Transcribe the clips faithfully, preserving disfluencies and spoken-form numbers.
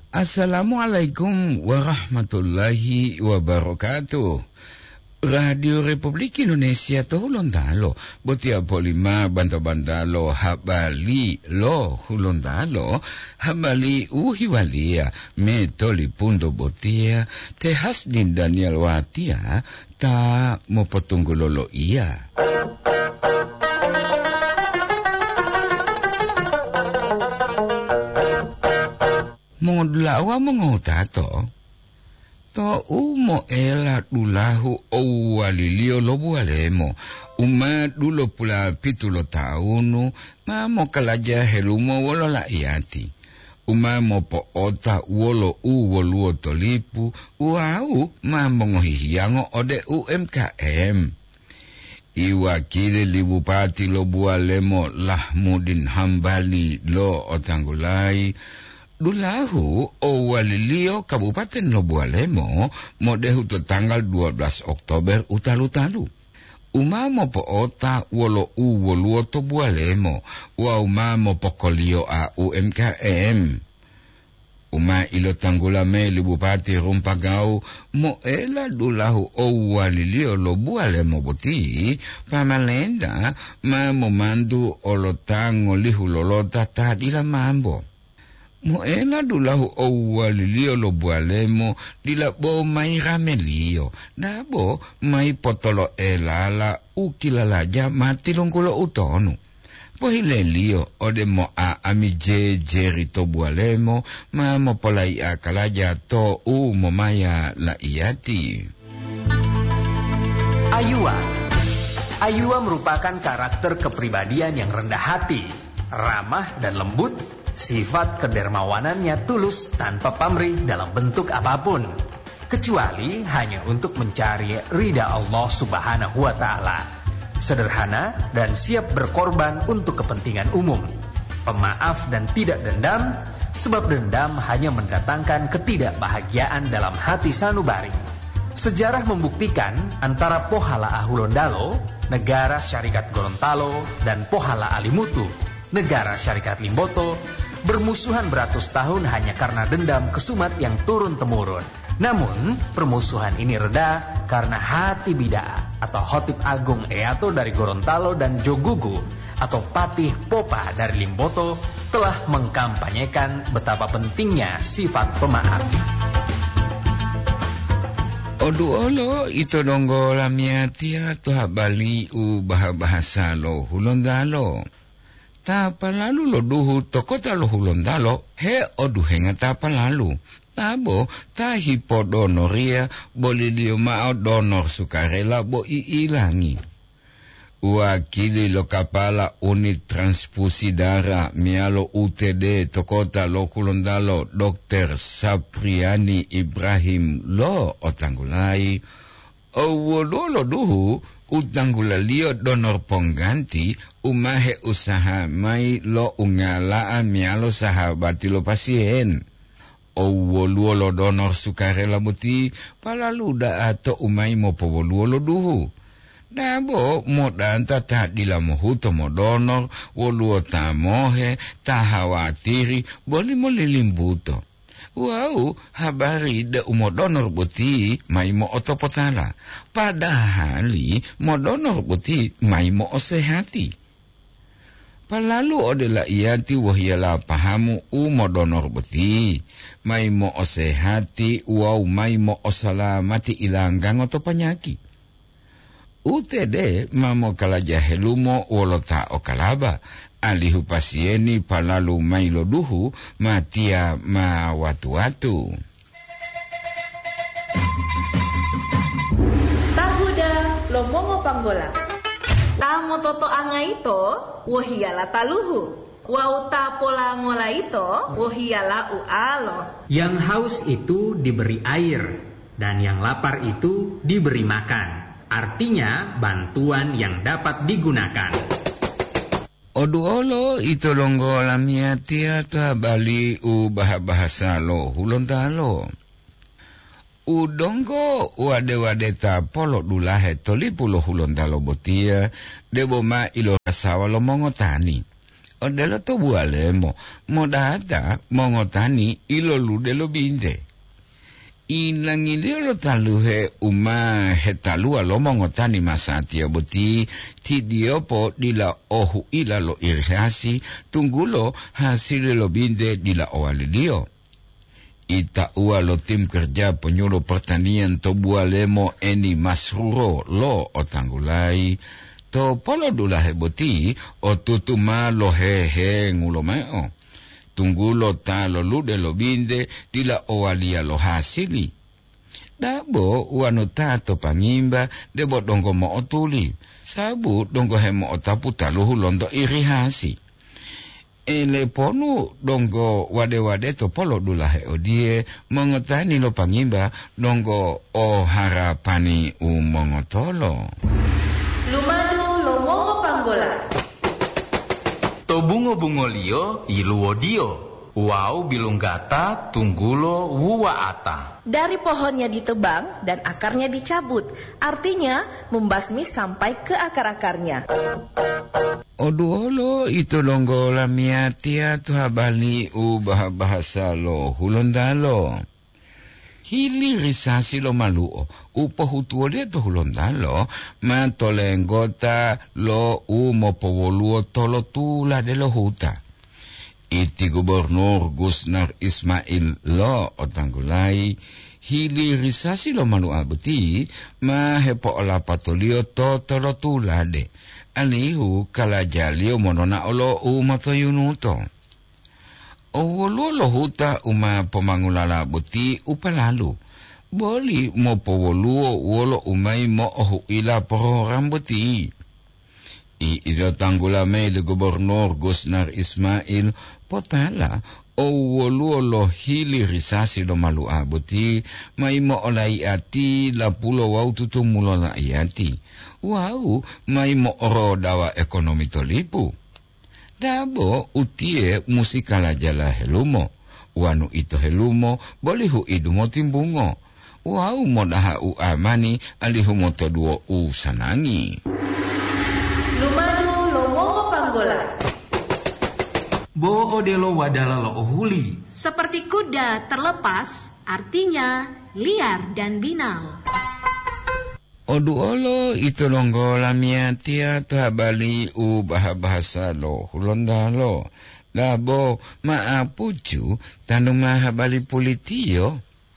Assalamualaikum warahmatullahi wabarakatuh. Radio Republik Indonesia tohulon dalo, botia polima banta-bantalo habali lo hulon dalo, habali uhiwalia, metoli pundo botia, tehas din Daniel Watia, ta mopotunggulolo iya. Mongodlawa mongotato. To umo ela dulahu owalilio lobu alemo uma dulo pula pitulo taunu ma mo kalaja helumo wolo la iati uma mo po ota wolo u woluo tolipu uau ma mongohihiango ode U M K M iwakili libupati lobu alemo Lahmudin Hambali lo otanggulai Dulahu owalilio Kabupaten Lobualemo modehu to tanggal dua belas Oktober utalu-talu. Umamo po ota wolo u woluo to bualemo wa umamo po kolio a U M K M. Uma ilo tanggulame libupati rumpagau mo ela dulahu owalilio Lobualemo boti pamalenda ma momandu olotango lihu lolota tadila mambo. Mo ela dulahu owalilio Lobualemo dilabo mai ramelio nabo mai potolo elala ukilalaja mati longkulo utonu pohilelio ode mo a amije jeri to bualemo ma mo polai akalaja to u mo maya la iati. Ayua Ayua merupakan karakter kepribadian yang rendah hati, ramah dan lembut. Sifat kedermawanannya tulus tanpa pamrih dalam bentuk apapun, kecuali hanya untuk mencari ridha Allah Subhanahu wa Ta'ala. Sederhana dan siap berkorban untuk kepentingan umum. Pemaaf dan tidak dendam, sebab dendam hanya mendatangkan ketidakbahagiaan dalam hati sanubari. Sejarah membuktikan antara Pohala Ahulondalo, negara Syarikat Gorontalo, dan Pohala Alimutu, negara Syarikat Limboto, bermusuhan beratus tahun hanya karena dendam kesumat yang turun-temurun. Namun, permusuhan ini reda karena hati bidaa atau Khotib Agung Eato dari Gorontalo dan Jogugu atau Patih Popa dari Limboto telah mengkampanyekan betapa pentingnya sifat pemaaf. Odu olo ito donggo lamiatia tuha bali u bahasa lo hulondalo. Tapa lalu lo duhu tokota lo hulondalo he odu henga tapa lalu tabo tahi po donoria bolilio mao donor sukarela bo iilangi wakili lo kapala unit transfusi darah mialo U T D tokota lo hulondalo Dokter Sapriani Ibrahim lo otanggulai awololo duhu utanggulalio donor pengganti umahe usaha mai lo ungalaan mialo sahabati lo pasien awololo donor sukarela muti palaluda atau umai mo powololo duhu nabo modanta tadila mohuto mo donor woluo tamohe tahawatiri boli mo lilimbuto. Wow, habari da umodonor buti mai mo otopotala. Padahali modonor buti mai mo osehati. Palalu odela iati wahyala pahamu umodonor buti. Mai mo osehati wow mai mo osalamati ilanggang oto panyaki. U T D mamo kalajahelumo wolota okalaba. Alihu pasieni palalu mailo duhu matia ma watu-watu. Tahuda lomongo panggola. Tamo toto anga ito wahiala taluhu. Wauta pola ngola ito wahiala ualo. Yang haus itu diberi air dan yang lapar itu diberi makan. Artinya bantuan yang dapat digunakan. Odu olo ito longgo lamiatia ta bali u bahasa lo hulondalo. Udongo wade-wade ta polo dulahe tolipulo hulondalo botia debo ma ilo sawa lo mongotani. Odelo to bualemo, modata mongotani ilo lude lo binde. Inangili lo taluhe uma hetalua lo mongotani masati aboti ti diopo dila ohu ila lo irhasi tunggulo hasil lo binde dila owalidio. Ita ua lo tim kerja penyuluh pertanian to bualemo eni masruro lo otanggulai to polo dula heboti o tutuma lo hehe ngulo meo. Tunggulo ta lo lude lo binde dila owalia lo hasili. Dabo uano tato pangimba debo dongo mo otuli. Sabu dongo hemo otaputa lo hulondo iri hasi. Ele ponu dongo wade-wade to polo dula he odie mongotani lo pangimba dongo o harapani u mongotolo. Lumadu lo mongo panggola. To bungo-bungo lio iluo dio. Wow bilunggata tunggulo wuwa ata. Dari pohonnya ditebang dan akarnya dicabut. Artinya membasmi sampai ke akar-akarnya. Oduolo ito longo la miatia tu habali u bahasa lo hulondalo. Hili risasi lo maluo upo hutuole to hulondalo ma tolengota lo u mopowoluo tolo tula de lo huta. Iti gubernur Gusnar Ismail lo otanggulai hili risasi lo malu abeti ma hepo ola patolio to tolo tula de. Alihu kalajalio monona olo umato yunuto. Owolo lo huta uma pomangulala buti upalalu. Boli mo powoluo wolo umai mo ohu ila program buti. I ida tanggula me de gubernur Gusnar Ismail potala owolo lo hili risasi lo malu abuti mai mo olai ati la pulo wau tutu mulo la iati. Wau mai mo oro dawa ekonomi tolipu. Dabo utie musikala jala helumo. Wanu ito helumo bolihu idumo timbungo. Wau modaha u amani alihu moto duo u sanangi. Lumadu lo mongo panggola. Bo odelo wadala lo ohuli. Seperti kuda terlepas, artinya liar dan binal. Oduolo ito longo la miatia tabali u bahasa lo hulondalo. Labo maapucu tanu mahabali politio.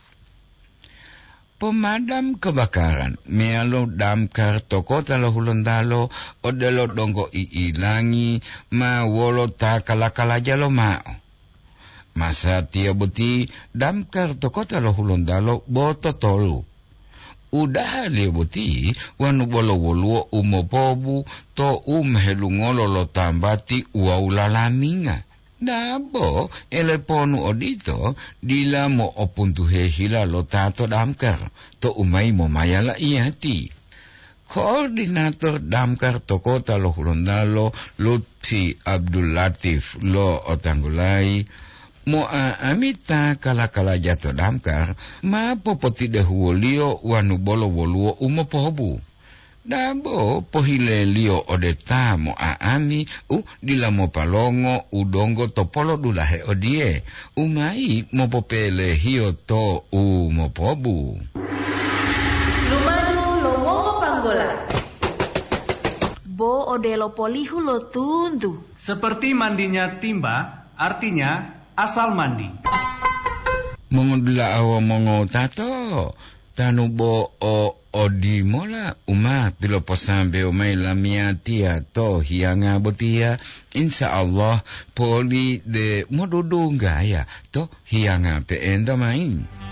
Pemadam kebakaran mealo damkar toko talo hulondalo odelo dongo iilangi ma wolo ta kalakala jalo mao. Masa tia buti damkar toko talo hulondalo boto tolu. Udah le buti wanu bolo woluo umopobu to umhelungolo lo tambati uaulalaminga. Dabo ele ponu odito dila mo opuntuhe hila lo tato damkar to umai mo mayala iati. Koordinator damkar tokota lo hulondalo Lutfi Abdul Latif lo otanggulai mo a amita kala-kala jato damkar ma popoti dehuolio wanu bolo woluo umopobu. Dabo pohile lio odeta mo a ami u dila mo palongo udongo topolo dulahe odie umai mo popele hio to u mo pobu. Lumadu lo mongo panggola. Bo odelo polihu lo tundu. Seperti mandinya timba, artinya asal mandi. Mongodla awo mongo tato tanu bo o odi mola uma pilo posambe umai lamia tia to hianga botia insya Allah poli de modudu gaya to hianga pe enda main.